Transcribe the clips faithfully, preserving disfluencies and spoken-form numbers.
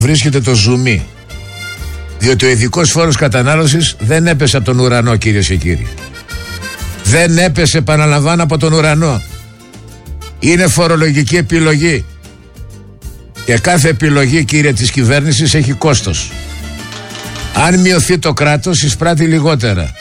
βρίσκεται το ζουμί. Διότι ο ειδικός φόρος κατανάλωσης δεν έπεσε από τον ουρανό, κυρίες και κύριοι. Δεν έπεσε, επαναλαμβάνω, από τον ουρανό. Είναι φορολογική επιλογή. Και κάθε επιλογή, κύριε, της κυβέρνησης έχει κόστος. Αν μειωθεί το κράτος, εισπράττει λιγότερα.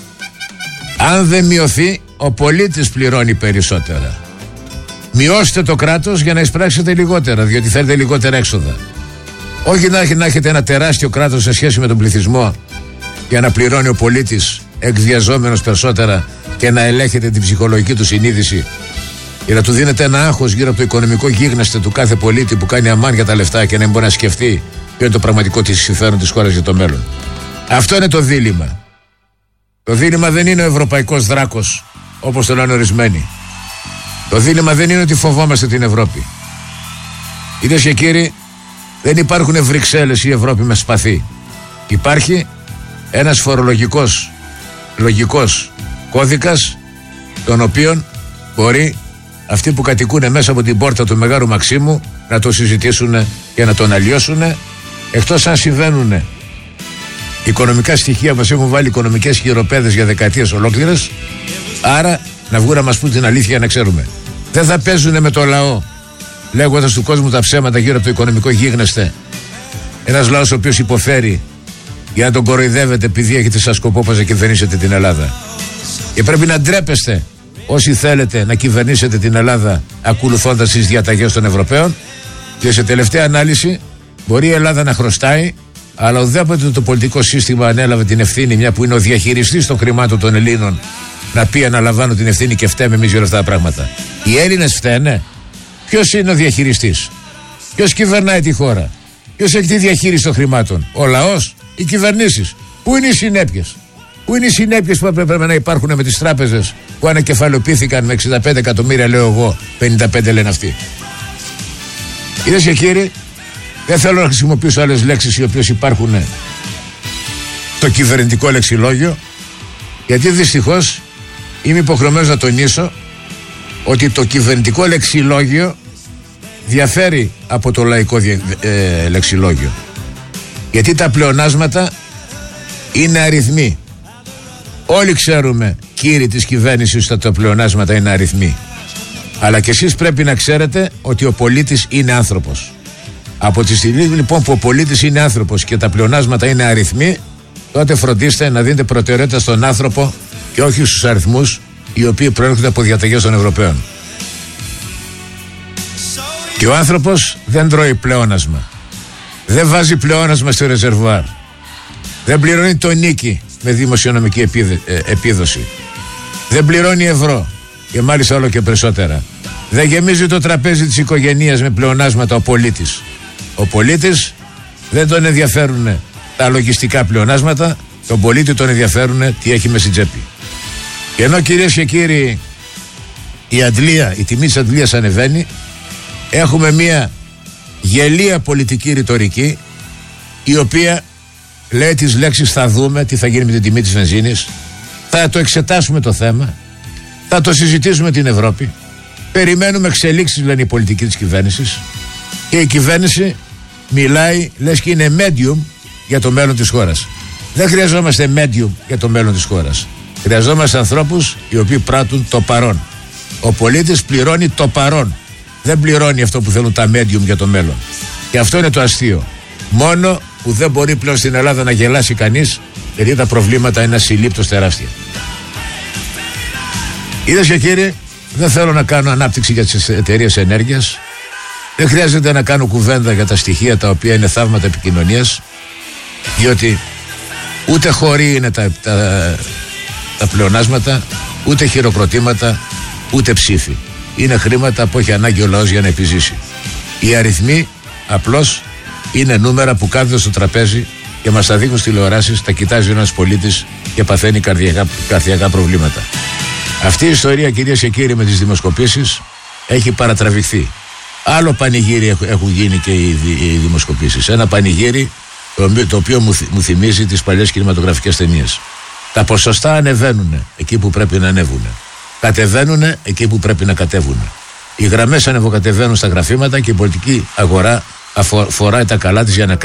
Αν δεν μειωθεί, ο πολίτης πληρώνει περισσότερα. Μειώστε το κράτος για να εισπράξετε λιγότερα, διότι θέλετε λιγότερα έξοδα. Όχι να, να έχετε ένα τεράστιο κράτος σε σχέση με τον πληθυσμό για να πληρώνει ο πολίτης εκβιαζόμενος περισσότερα και να ελέγχετε την ψυχολογική του συνείδηση για να του δίνετε ένα άγχος γύρω από το οικονομικό γίγνεσθε του κάθε πολίτη που κάνει αμάν για τα λεφτά και να μην μπορεί να σκεφτεί ποιο είναι το πραγματικό της συμφέρον της χώρας για το μέλλον. Αυτό είναι το δίλημμα. Το δίλημμα δεν είναι ο ευρωπαϊκός δράκος όπως το λένε ορισμένοι. Το δίλημμα δεν είναι ότι φοβόμαστε την Ευρώπη. Κυρίες και κύριοι, δεν υπάρχουν Βρυξέλλες ή Ευρώπη με σπαθί. Υπάρχει ένας φορολογικός, λογικός κώδικας, τον οποίον μπορεί αυτοί που κατοικούν μέσα από την πόρτα του Μεγάλου Μαξίμου να το συζητήσουν και να τον αλλοιώσουν, εκτός αν συμβαίνουν οικονομικά στοιχεία που μας έχουν βάλει οικονομικές χειροπέδες για δεκαετίες ολόκληρες. Άρα να βγουν να μας πούν την αλήθεια, να ξέρουμε. Δεν θα παίζουν με το λαό λέγοντας του κόσμου τα ψέματα γύρω από το οικονομικό γίγνεσθε. Ένας λαός ο οποίος υποφέρει για να τον κοροϊδεύετε επειδή έχετε σαν σκοπό πως να κυβερνήσετε την Ελλάδα. Και πρέπει να ντρέπεστε όσοι θέλετε να κυβερνήσετε την Ελλάδα ακολουθώντας τις διαταγές των Ευρωπαίων. Και σε τελευταία ανάλυση μπορεί η Ελλάδα να χρωστάει, αλλά ουδέποτε το πολιτικό σύστημα ανέλαβε την ευθύνη, μια που είναι ο διαχειριστής των χρημάτων των Ελλήνων, να πει αναλαμβάνω την ευθύνη και φταίμε εμείς για αυτά τα πράγματα. Οι Έλληνες φταίνε. Ποιος είναι ο διαχειριστής? Ποιος κυβερνάει τη χώρα? Ποιος έχει τη διαχείριση των χρημάτων? Ο λαός? Οι κυβερνήσεις? Πού είναι οι συνέπειες? Πού είναι οι συνέπειες που έπρεπε να υπάρχουν με τις τράπεζες που ανακεφαλαιοποιήθηκαν με εξήντα πέντε εκατομμύρια, λέω εγώ, πενήντα πέντε λένε αυτοί? Κυρίες και κύριοι, δεν θέλω να χρησιμοποιήσω άλλες λέξεις οι οποίες υπάρχουν στο κυβερνητικό λεξιλόγιο, γιατί δυστυχώς είμαι υποχρεωμένος να τονίσω ότι το κυβερνητικό λεξιλόγιο διαφέρει από το λαϊκό δια, ε, λεξιλόγιο. Γιατί τα πλεονάσματα είναι αριθμοί. Όλοι ξέρουμε, κύριοι της κυβέρνησης, ότι τα πλεονάσματα είναι αριθμοί. Αλλά και εσείς πρέπει να ξέρετε ότι ο πολίτης είναι άνθρωπος. Από τη στιγμή λοιπόν που ο πολίτης είναι άνθρωπος και τα πλεονάσματα είναι αριθμοί, τότε φροντίστε να δίνετε προτεραιότητα στον άνθρωπο και όχι στους αριθμούς οι οποίοι προέρχονται από διαταγές των Ευρωπαίων. Και ο άνθρωπος δεν τρώει πλεόνασμα. Δεν βάζει πλεόνασμα στο ρεζερβουάρ. Δεν πληρώνει το νίκη με δημοσιονομική επίδοση. Δεν πληρώνει ευρώ και μάλιστα όλο και περισσότερα. Δεν γεμίζει το τραπέζι της οικογένειας με πλεονάσματα ο πολίτης. Ο πολίτης δεν τον ενδιαφέρουν τα λογιστικά πλεονάσματα, τον πολίτη τον ενδιαφέρουν τι έχει μες στην τσέπη. Και ενώ, κυρίες και κύριοι, η αντλία, η τιμή της αντλίας ανεβαίνει, έχουμε μια γελία πολιτική ρητορική η οποία λέει τις λέξεις θα δούμε τι θα γίνει με την τιμή της βενζίνης, θα το εξετάσουμε το θέμα, θα το συζητήσουμε την Ευρώπη, περιμένουμε εξελίξεις, λένε οι πολιτικοί της κυβέρνησης, και η κυβέρνηση μιλάει λες και είναι medium για το μέλλον της χώρας. Δεν χρειαζόμαστε medium για το μέλλον της χώρας. Χρειαζόμαστε ανθρώπους οι οποίοι πράττουν το παρόν. Ο πολίτης πληρώνει το παρόν. Δεν πληρώνει αυτό που θέλουν τα medium για το μέλλον. Και αυτό είναι το αστείο. Μόνο που δεν μπορεί πλέον στην Ελλάδα να γελάσει κανείς, γιατί τα προβλήματα είναι ασυλλήπτως τεράστια. Είδες και κύριοι, δεν θέλω να κάνω ανάπτυξη για τις εταιρείες ενέργειας. Δεν χρειάζεται να κάνω κουβέντα για τα στοιχεία τα οποία είναι θαύματα επικοινωνίας, διότι ούτε χωρί είναι τα, τα, τα πλεονάσματα, ούτε χειροκροτήματα, ούτε ψήφοι. Είναι χρήματα που έχει ανάγκη ο λαός για να επιζήσει. Οι αριθμοί απλώς είναι νούμερα που κάθονται στο τραπέζι και μας τα δείχνουν στις τηλεοράσεις, τα κοιτάζει ένας πολίτης και παθαίνει καρδιακά, καρδιακά προβλήματα. Αυτή η ιστορία, κυρίες και κύριοι, με τις δημοσκοπήσεις έχει παρατραβηχθεί. Άλλο πανηγύρι έχουν γίνει και οι, οι δημοσκοπήσεις. Ένα πανηγύρι το, το οποίο μου, μου θυμίζει τις παλιές κινηματογραφικές ταινίες. Τα ποσοστά ανεβαίνουν εκεί που πρέπει να ανέβουν. Κατεβαίνουν εκεί που πρέπει να κατέβουν. Οι γραμμές ανεβοκατεβαίνουν στα γραφήματα και η πολιτική αγορά αφο, φοράει τα καλά της για να